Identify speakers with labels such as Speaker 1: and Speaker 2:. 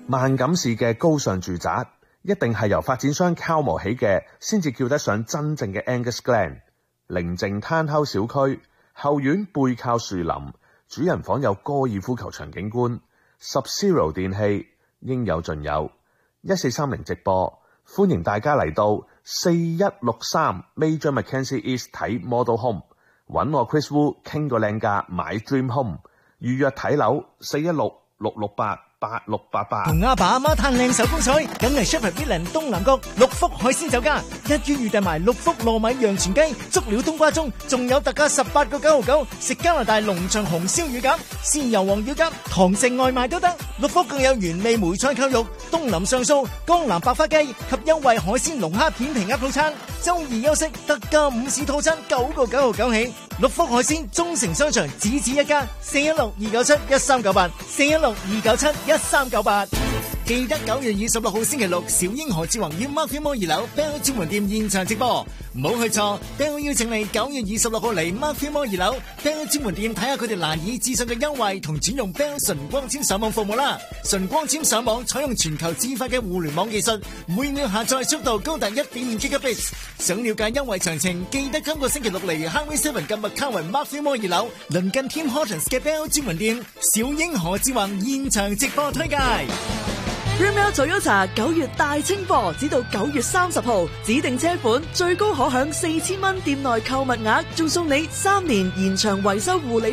Speaker 1: 萬錦市嘅高尚住宅一定係由發展商敲磨起嘅，先至叫得上真正嘅 Angus Glen。寧靜攤口小區，後院背靠樹林，主人房有高爾夫球場景觀。Sub-Zero 電器應有盡有。1430直播，歡迎大家嚟到4163 Major Mackenzie East 睇 Model Home， 揾我 Chris Wu 傾個靚價買 Dream Home， 預約睇樓416-668-8688。
Speaker 2: 同阿爸阿媽嘆靚手工菜，梗係 Shepherd William 東南角六福海鮮酒家，一於預訂埋六福糯米洋全雞、足料冬瓜盅，仲有特價18個999，食加拿大龍翔紅燒乳鴿、鮮油皇乳鴿，堂食外賣都得。六福更有原味梅菜扣肉、東林上素、江南百花雞及優惠海鮮龍蝦片皮鴨套餐。周二休息特價午市套餐9個999起。六福海鮮中城商場只一家，416-297-1398 416-297-1398。記得9月26號星期六，小英何志宏要 Markham Mall 2樓 Bell 專門店現場直播，唔好去錯。Bell 邀請你9月26號嚟 Markham Mall 2樓 Bell 專門店睇下佢哋難以置信嘅優惠同轉用 Bell 純光纖上網服務啦。純光纖上網採用全球自發嘅互聯網技術，每秒下載速度高達 1.5 Gigabits。想了解優惠詳情，記得今個星期六嚟 Highway 7嘅麥卡雲 Markham Mall 2樓鄰近 Tim Hortons 嘅 Bell 專門店，小英何志宏現場直播推介。
Speaker 3: Premier Toyota 9月大清貨，只到9月30號，指定車款最高可享4000蚊店內購物額，仲送你3年延長維修護理